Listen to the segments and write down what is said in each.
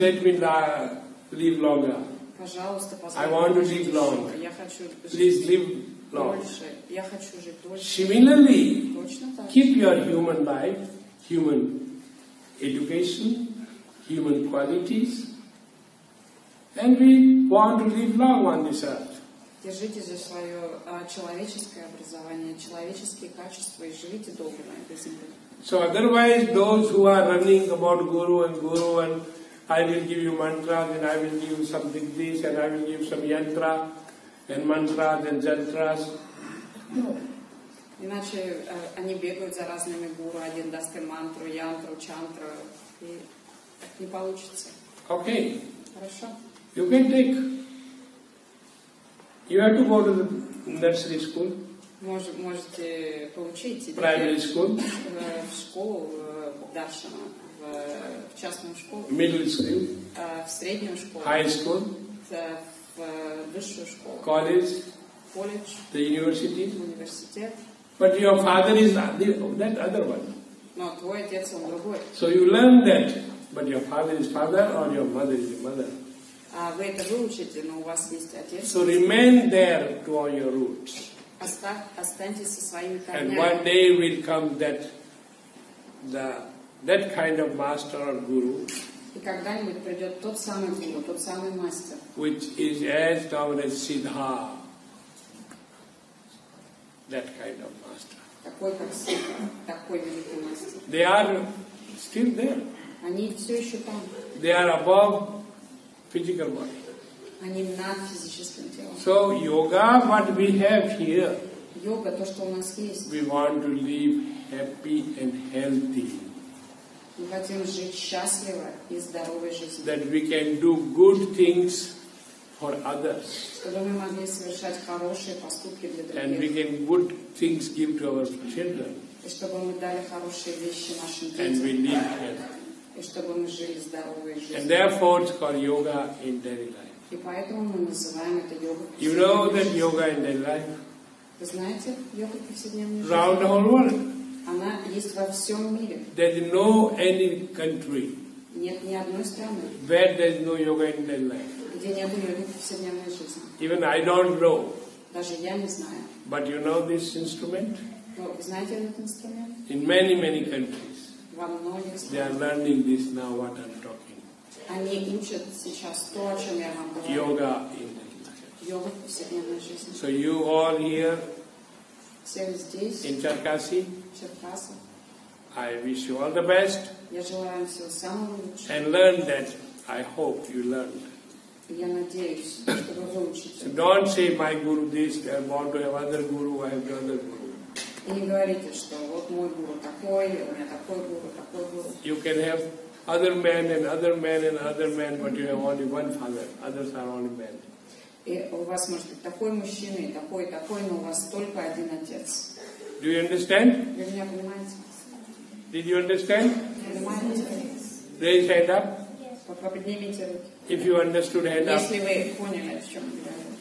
Let me live longer. Пожалуйста, I want to live long. Я хочу Please жить live long. дольше. Я хочу жить дольше. Similarly, Точно так. keep your human life, human education, human qualities, and we want to live long on this earth. Держите же свое человеческое образование, человеческие качества и живите долго на этой земле. So otherwise, those who are running about Guru and I will give you mantras and I will give you something this and I will give some yantra and mantras and jantras. No. Иначе они бегают за разными гуру, один даст им мантру, янтру, чантру, и так не получится. Okay. Хорошо. You can take. You have to go to the nursery school. Можете получить Primary school. В школу Даршана, в частную школу, Middle school. в среднюю школу, High school. в высшую школу, College. колледж, The university. университет. But your father is that other one. Но твой отец, он другой. So you learn that. But your father is father or your mother is your mother. Вы это выучите, но у вас есть отец. So remain there to all your roots. Останьтесь со своими And корнями. one day will come that kind of master or guru, И когда-нибудь придет тот самый гуру, тот самый мастер, which is as tall as Siddha. That kind of master. такой как Сидха, такой великий мастер. They are still there. Они все еще там. They are above physical body. Они над физическим телом. So yoga, what we have here, Йога, то, что у нас есть. we want to live happy and healthy. Мы хотим жить счастливо и здоровой жизнью. That we can do good things for others. Чтобы мы могли совершать хорошие поступки для And we других. can good things give to our children. И чтобы мы дали хорошие вещи нашим And we детям. live healthy. И чтобы мы жили здоровой And жизнью. therefore it's called yoga in daily life. И поэтому мы называем это йогой. You know that yoga in daily life? Вы знаете, йога повседневной Around the жизни, whole world. она есть во всем мире. There is no any country Нет ни одной страны, where there is no yoga in daily life. где не было йоги в повседневной жизни. Even I don't know. Даже я не знаю. But you know this instrument? Но вы знаете этот инструмент? In many countries. Во многих They are странах. learning this now what I'm talking. Они учат сейчас то, о чем я вам говорю. Yoga in daily life. Йога в повседневной жизни. So you all here Все здесь, in Charkasi, в Черкасах. I wish you all the best Я желаю вам всего самого лучшего. and learn that. I hope you learned. И я надеюсь, что вы So выучите. don't say my guru this, I want to have other guru, I have other guru. И не говорите, что вот мой гуру такой, у меня такой гуру, такой гуру. You can have other men and other men and other men, but you have only one father. Others are only men. И у вас может быть такой мужчина и такой, но у вас только один отец. Do you understand? Вы меня понимаете? Did you understand? Понимаете? Raise hand up. Вот вы поднимите руки. If you understood, hand up. Если вы поняли, о чем я говорю.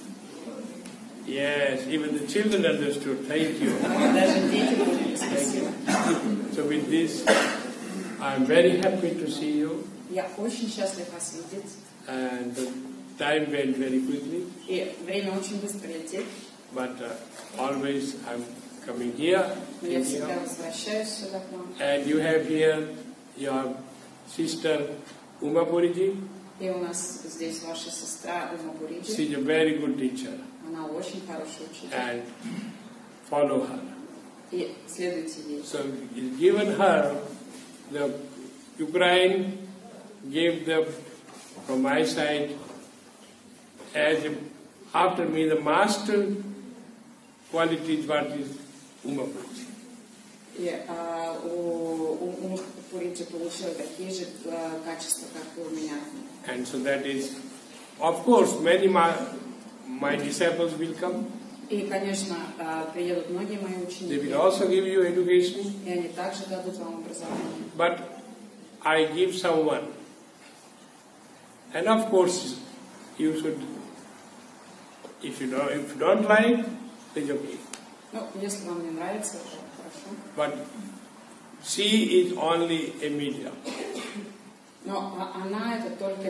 Yes, even the children understood. Thank you. Даже дети поняли. Спасибо. So with this, I'm very happy to see you. Я очень счастлив вас видеть. And the time went very quickly. И время очень быстро летит. But always I'm coming here. Но я всегда возвращаюсь сюда к вам. And you have here your sister Uma Puriji. И у нас здесь ваша сестра Ума Пуриджи. She's a very good teacher. Она очень хороший учитель. And follow her. И следуйте ей. So given her, the Ukraine gave them from my side as after me the master qualities what is Uma Puriji. И у Умы Пуриджи получила такие же качества, как и у меня. And so that is, of course, many my disciples will come. И, конечно, приедут многие мои They ученики. will also give you education. И они также дадут вам образование. But I give someone. And of course, you should, if you don't like, it's okay. Ну, если вам не нравится, то хорошо. But she is only a medium. Но она это только